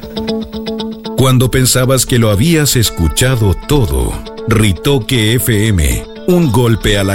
Cuando pensabas que lo habías escuchado todo, Ritoque FM, un golpe a la